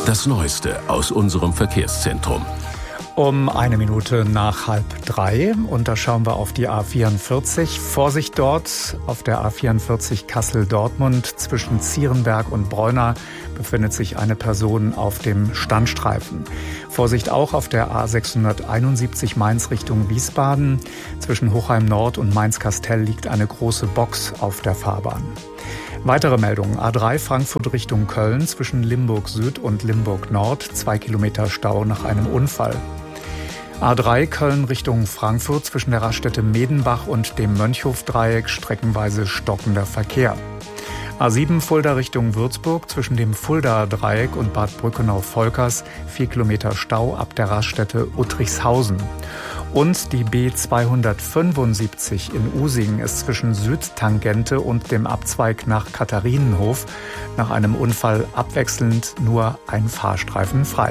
Das Neueste aus unserem Verkehrszentrum. Um 1 Minute nach 2:30 und da schauen wir auf die A44. Vorsicht dort, auf der A44 Kassel-Dortmund zwischen Zierenberg und Breuna befindet sich eine Person auf dem Standstreifen. Vorsicht auch auf der A671 Mainz Richtung Wiesbaden. Zwischen Hochheim Nord und Mainz-Kastell liegt eine große Box auf der Fahrbahn. Weitere Meldungen. A3 Frankfurt Richtung Köln zwischen Limburg Süd und Limburg Nord. 2 Kilometer Stau nach einem Unfall. A3 Köln Richtung Frankfurt zwischen der Raststätte Medenbach und dem Mönchhof-Dreieck streckenweise stockender Verkehr. A7 Fulda Richtung Würzburg zwischen dem Fulda-Dreieck und Bad Brückenau-Volkers 4 Kilometer Stau ab der Raststätte Uttrichshausen. Und die B275 in Usingen ist zwischen Südtangente und dem Abzweig nach Katharinenhof nach einem Unfall abwechselnd nur ein Fahrstreifen frei.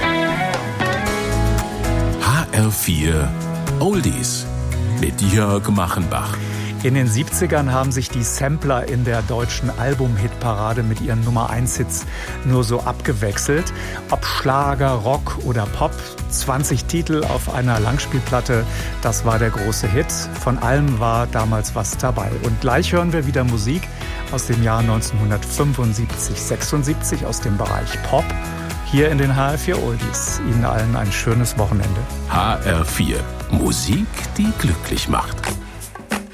HR4 Oldies mit Jörg Machenbach. In den 70ern haben sich die Sampler in der deutschen Album-Hitparade mit ihren Nummer-1-Hits nur so abgewechselt. Ob Schlager, Rock oder Pop, 20 Titel auf einer Langspielplatte, das war der große Hit. Von allem war damals was dabei. Und gleich hören wir wieder Musik aus dem Jahr 1975, 76 aus dem Bereich Pop. Hier in den HR4 Oldies. Ihnen allen ein schönes Wochenende. HR4 Musik, die glücklich macht.